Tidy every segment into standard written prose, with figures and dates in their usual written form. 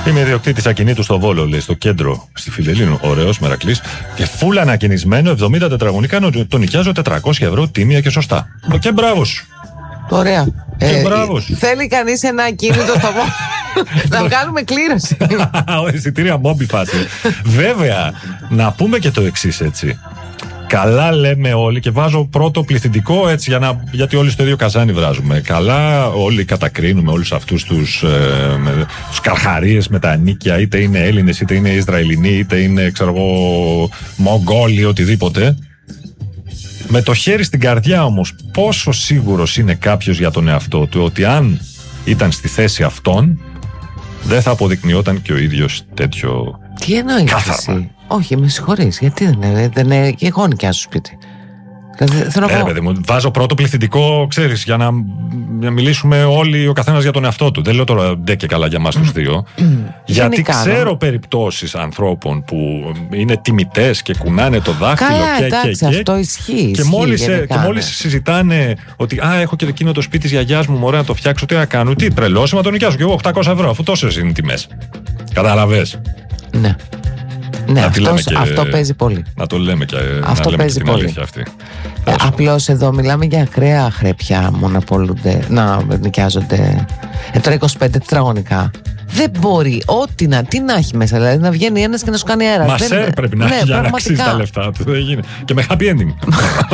Είμαι ιδιοκτήτης ακινήτου στο Βόλο, λέει, στο κέντρο, στη Φιλελλήνου. Ωραίος, Μερακλής. Και φούλα ανακαινισμένο, 70 τετραγωνικά, τον νοικιάζω 400 ευρώ τίμια και σωστά. Και μπράβο σου. Ωραία. Θέλει κανείς ένα ακίνητο στο Βόλο. Να βγάλουμε κλήρωση. Εισιτήρια μόμπι φάση. Βέβαια, να πούμε και το εξής, έτσι. Καλά λέμε όλοι και βάζω πρώτο πληθυντικό έτσι γιατί όλοι στο ίδιο καζάνι βράζουμε. Καλά όλοι κατακρίνουμε όλους αυτούς τους καρχαρίες με τα νίκια, είτε είναι Έλληνες, είτε είναι Ισραηλινοί, είτε είναι Μογγόλοι, οτιδήποτε. Με το χέρι στην καρδιά όμως, πόσο σίγουρος είναι κάποιος για τον εαυτό του ότι αν ήταν στη θέση αυτών δεν θα αποδεικνυόταν και ο ίδιος τέτοιο. Τι εννοείς εσύ? Όχι, με συγχωρείς, γιατί δεν είναι και εγώ νοικιάζω σπίτι. Παιδί μου, βάζω πρώτο πληθυντικό, ξέρεις, για να μιλήσουμε όλοι ο καθένας για τον εαυτό του. Δεν λέω τώρα ντε και καλά για μας τους δύο. Γιατί ξέρω περιπτώσεις ανθρώπων που είναι τιμητές και κουνάνε το δάχτυλο. Καλά, εντάξει, αυτό ισχύει. Και μόλις συζητάνε ότι έχω και εκείνο το σπίτι της γιαγιάς μου, μωρέ να το φτιάξω, τι να κάνω, τι τρελός, να το νοικιάζω κι εγώ 800 ευρώ, αφού τόσες είναι οι τιμές. Καταλαβες? Ναι. Ναι, αυτό παίζει πολύ. Να το λέμε και αυτό να λέμε παίζει και την πολύ. αλήθεια αυτή. Απλώς εδώ μιλάμε για ακραία χρέπια να νοικιάζονται. Τώρα 25 τετραγωνικά. Δεν μπορεί τι να έχει μέσα, δηλαδή να βγαίνει ένας και να σου κάνει αέρα. Μασέρ πρέπει να έχει για να αξίζει τα λεφτά του. Δεν γίνεται. Και με happy ending.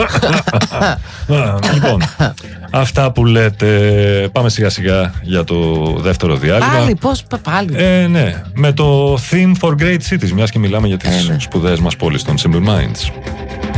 Λοιπόν, αυτά που λέτε. Πάμε σιγά σιγά για το δεύτερο διάλειμμα. Πάλι. Ναι, με το Theme for Great Cities, μιας και μιλάμε για τις σπουδαίες μας πόλεις των Simple Minds.